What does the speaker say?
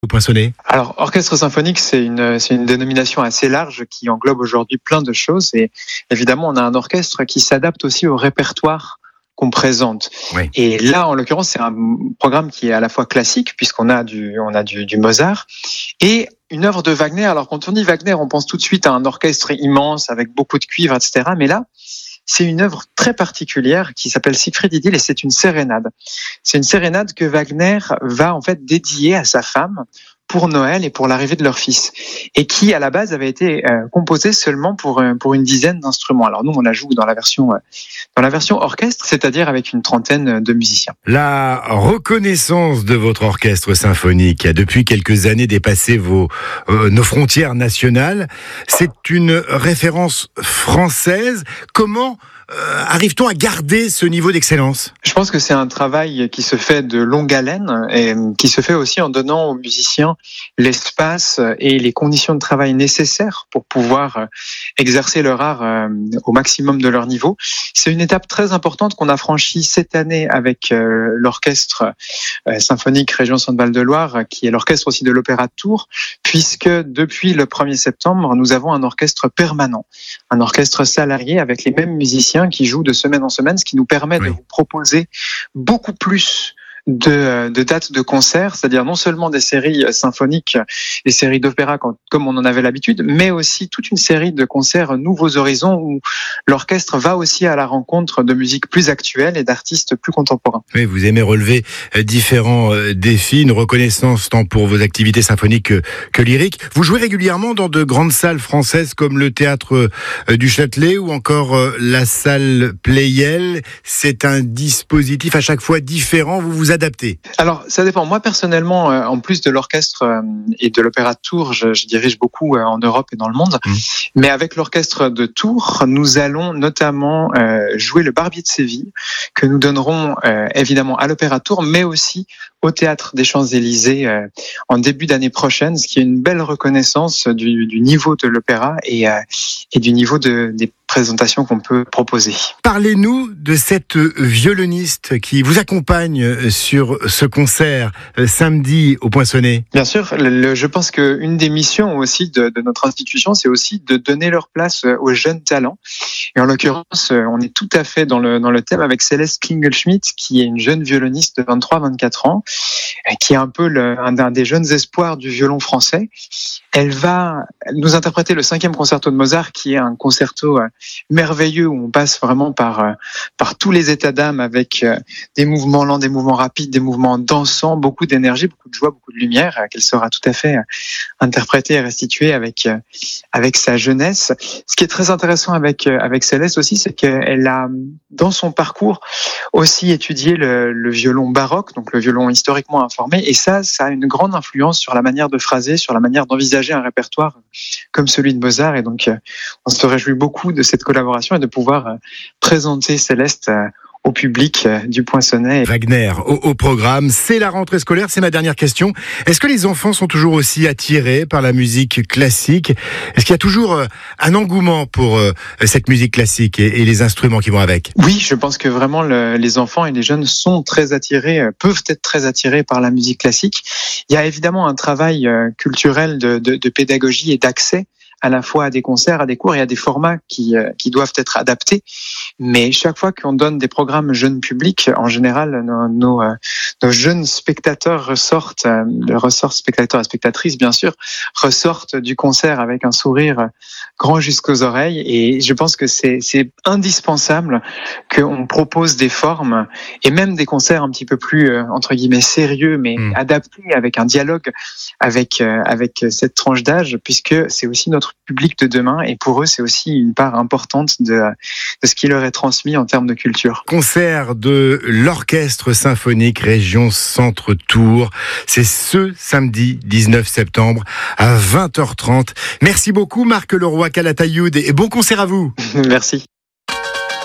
Au Poinçonnet. Alors, orchestre symphonique, c'est une dénomination assez large qui englobe aujourd'hui plein de choses. Et évidemment, on a un orchestre qui s'adapte aussi au répertoire qu'on présente. Oui. Et là, en l'occurrence, c'est un programme qui est à la fois classique, puisqu'on a du Mozart, et une œuvre de Wagner. Alors, quand on dit Wagner, on pense tout de suite à un orchestre immense avec beaucoup de cuivre, etc. Mais là, c'est une œuvre très particulière qui s'appelle Siegfried Idyll et c'est une sérénade. C'est une sérénade que Wagner va en fait dédier à sa femme pour Noël et pour l'arrivée de leur fils, et qui à la base avait été composée seulement pour une dizaine d'instruments. Alors nous, on la joue dans la version orchestre, c'est-à-dire avec une trentaine de musiciens. La reconnaissance de votre orchestre symphonique a depuis quelques années dépassé nos frontières nationales. C'est une référence française. Comment arrive-t-on à garder ce niveau d'excellence ? Je pense que c'est un travail qui se fait de longue haleine et qui se fait aussi en donnant aux musiciens l'espace et les conditions de travail nécessaires pour pouvoir exercer leur art au maximum de leur niveau. C'est une étape très importante qu'on a franchie cette année avec l'orchestre symphonique Région Centre-Val de Loire, qui est l'orchestre aussi de l'Opéra de Tours, puisque depuis le 1er septembre, nous avons un orchestre permanent, un orchestre salarié avec les mêmes musiciens qui jouent de semaine en semaine, ce qui nous permet de vous proposer beaucoup plus de dates de concerts, c'est-à-dire non seulement des séries symphoniques, des séries d'opéra comme on en avait l'habitude, mais aussi toute une série de concerts Nouveaux Horizons où l'orchestre va aussi à la rencontre de musique plus actuelle et d'artistes plus contemporains. Oui, vous aimez relever différents défis, une reconnaissance tant pour vos activités symphoniques que lyriques. Vous jouez régulièrement dans de grandes salles françaises comme le Théâtre du Châtelet ou encore la salle Pleyel. C'est un dispositif à chaque fois différent. Vous adapter? Alors, ça dépend. Moi, personnellement, en plus de l'orchestre et de l'Opéra de Tours, je dirige beaucoup en Europe et dans le monde. Mais avec l'orchestre de Tours, nous allons notamment jouer le Barbier de Séville, que nous donnerons évidemment à l'Opéra de Tours, mais aussi au Théâtre des Champs-Élysées en début d'année prochaine, ce qui est une belle reconnaissance du niveau de l'opéra et du niveau des présentations qu'on peut proposer. Parlez-nous de cette violoniste qui vous accompagne sur ce concert samedi au Poinçonnet. Bien sûr, je pense qu'une des missions aussi de notre institution, c'est aussi de donner leur place aux jeunes talents. Et en l'occurrence, on est tout à fait dans le thème avec Céleste Klingelschmidt, qui est une jeune violoniste de 23-24 ans, qui est un peu un des jeunes espoirs du violon français. Elle va nous interpréter le 5e concerto de Mozart, qui est un concerto merveilleux où on passe vraiment par tous les états d'âme avec des mouvements lents, des mouvements rapides, des mouvements dansants, beaucoup d'énergie, beaucoup de joie, beaucoup de lumière, qu'elle saura tout à fait interpréter et restituer avec sa jeunesse. Ce qui est très intéressant avec Céleste aussi, c'est qu'elle a dans son parcours aussi étudié le violon baroque, donc le violon historiquement informé, et ça a une grande influence sur la manière de phraser, sur la manière d'envisager un répertoire comme celui de Mozart. Et donc, on se réjouit beaucoup de cette collaboration et de pouvoir présenter Céleste au public du Poinçonnet. Wagner au programme, c'est la rentrée scolaire, c'est ma dernière question. Est-ce que les enfants sont toujours aussi attirés par la musique classique ? Est-ce qu'il y a toujours un engouement pour cette musique classique et les instruments qui vont avec ? Oui, je pense que vraiment les enfants et les jeunes sont très attirés, peuvent être très attirés par la musique classique. Il y a évidemment un travail culturel de pédagogie et d'accès à la fois à des concerts, à des cours et à des formats qui doivent être adaptés. Mais chaque fois qu'on donne des programmes jeunes publics, en général, nos jeunes spectateurs spectateurs et spectatrices, bien sûr, ressortent du concert avec un sourire grand jusqu'aux oreilles. Et je pense que c'est indispensable qu'on propose des formes et même des concerts un petit peu plus, entre guillemets, sérieux, mais adaptés avec un dialogue avec cette tranche d'âge, puisque c'est aussi notre public de demain et pour eux c'est aussi une part importante de ce qui leur est transmis en termes de culture. Concert de l'Orchestre Symphonique Région Centre-Tours, c'est ce samedi 19 septembre à 20h30. Merci beaucoup Marc Leroy Calatayud et bon concert à vous. Merci.